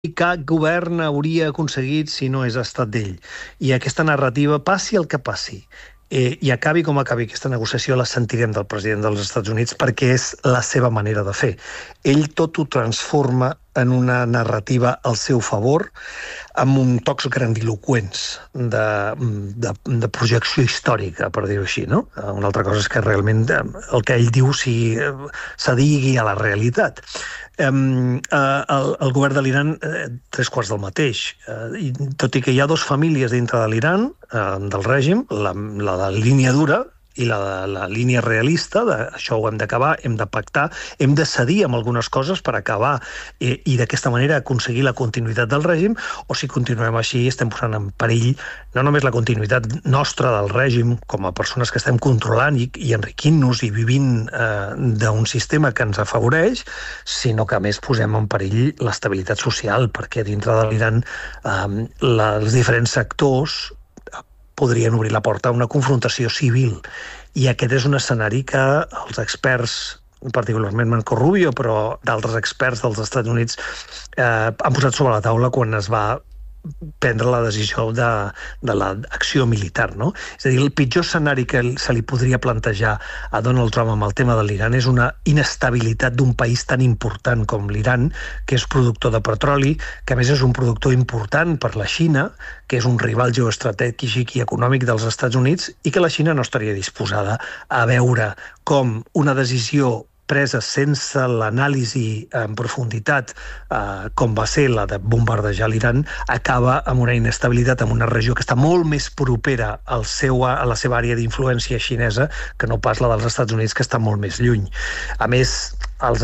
cap govern hauria aconseguit si no és estat d'ell. I aquesta narrativa, passi el que passi, i acabi com acabi aquesta negociació, la sentirem del president dels Estats Units perquè és la seva manera de fer. Ell tot ho transforma en una narrativa al seu favor, amb un tocs grandiloquents de projecció històrica, per dir-ho així, no? Una altra cosa és que realment el que ell diu s'adigui a la realitat. El govern de l'Iran, tres quarts del mateix. Tot i que hi ha dues famílies dintre de l'Iran, del règim, la de línia dura i la línia realista, això ho hem d'acabar, hem de pactar, hem de cedir amb algunes coses per acabar i d'aquesta manera aconseguir la continuïtat del règim, o si continuem així estem posant en perill no només la continuïtat nostra del règim com a persones que estem controlant i enriquint-nos i vivint d'un sistema que ens afavoreix, sinó que a més posem en perill l'estabilitat social, perquè dintre de l'Iran els diferents sectors podrien obrir la porta a una confrontació civil. I aquest és un escenari que els experts, particularment Marco Rubio, però d'altres experts dels Estats Units, han posat sobre la taula quan es va prendre la decisió de l'acció militar, no? És a dir, el pitjor escenari que se li podria plantejar a Donald Trump amb el tema de l'Iran és una inestabilitat d'un país tan important com l'Iran, que és productor de petroli, que a més és un productor important per la Xina, que és un rival geoestratègic i econòmic dels Estats Units, i que la Xina no estaria disposada a veure com una decisió presa sense l'anàlisi en profunditat, com va ser la de bombardejar l'Iran, acaba amb una inestabilitat en una regió que està molt més propera a la seva àrea d'influència xinesa que no pas la dels Estats Units, que està molt més lluny. A més,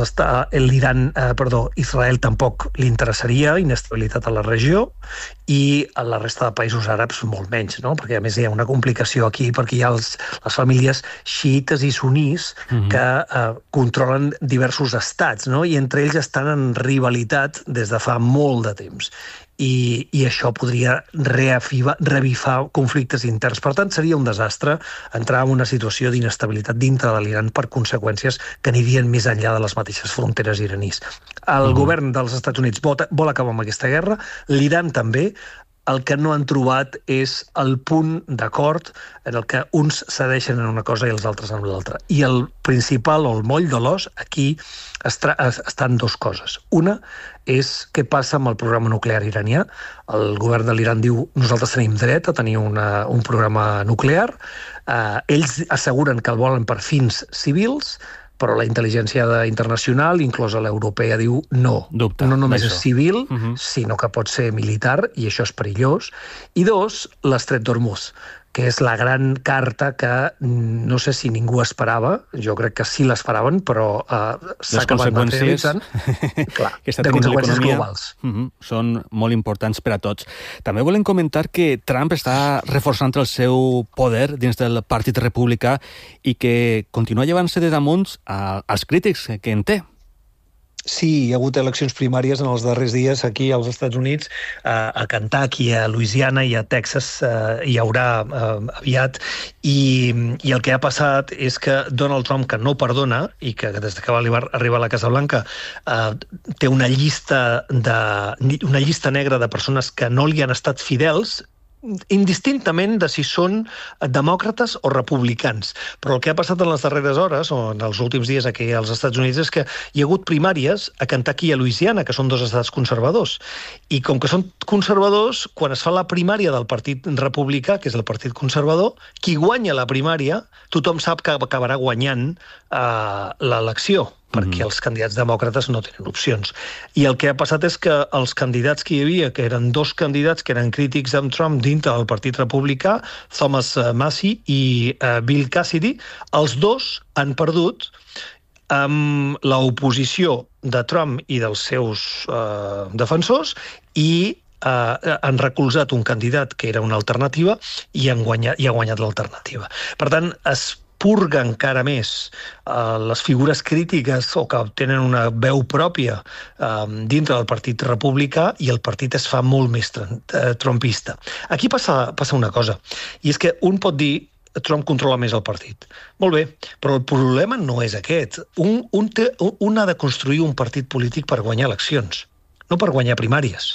Israel tampoc li interessaria inestabilitat a la regió i a la resta de països àrabs molt menys, no? Perquè a més hi ha una complicació aquí perquè hi ha les famílies xiites i sunís que controlen diversos estats, no? I entre ells estan en rivalitat des de fa molt de temps. I això podria revifar conflictes interns. Per tant, seria un desastre entrar en una situació d'inestabilitat dintre de l'Iran per conseqüències que anirien més enllà de les mateixes fronteres iranís. El govern dels Estats Units vol acabar amb aquesta guerra, l'Iran també. El que no han trobat és el punt d'acord en el que uns cedeixen en una cosa i els altres en l'altra. I el principal, o el moll de l'os, aquí estan dues coses. Una és què passa amb el programa nuclear iranià. El govern de l'Iran diu nosaltres tenim dret a tenir un programa nuclear. Ells asseguren que el volen per fins civils, però la intel·ligència internacional, inclosa l'europea, diu no. No només és civil, sinó que pot ser militar, i això és perillós. I dos, l'estret d'Hormuz, que és la gran carta que no sé si ningú esperava, jo crec que sí l'esperaven, però s'ha acabat materialitzant. Clar, de conseqüències globals. Són molt importants per a tots. També volem comentar que Trump està reforçant el seu poder dins del Partit Republicà i que continua llevant-se de damunt als crítics que en té. Sí, hi ha hagut eleccions primàries en els darrers dies aquí als Estats Units, a Kentucky, a Louisiana i a Texas hi haurà aviat, i el que ha passat és que Donald Trump, que no perdona, i que des que va arribar a la Casa Blanca té una llista negra de persones que no li han estat fidels, indistintament de si són demòcrates o republicans. Però el que ha passat en les darreres hores, o en els últims dies aquí als Estats Units, és que hi ha hagut primàries a Kentucky i a Louisiana, que són dos estats conservadors. I com que són conservadors, quan es fa la primària del Partit Republicà, que és el Partit Conservador, qui guanya la primària, tothom sap que acabarà guanyant l'elecció, perquè els candidats demòcrates no tenen opcions. I el que ha passat és que els candidats que hi havia, que eren dos candidats que eren crítics amb Trump dintre del Partit Republicà, Thomas Massie i Bill Cassidy, els dos han perdut amb l'oposició de Trump i dels seus defensors i han recolzat un candidat que era una alternativa i ha guanyat l'alternativa. Per tant, es purga encara més les figures crítiques o que tenen una veu pròpia dintre del Partit Republicà, i el partit es fa molt més trumpista. Aquí passa una cosa, i és que un pot dir Trump controla més el partit. Molt bé, però el problema no és aquest. Un ha de construir un partit polític per guanyar eleccions. no per guanyar primàries.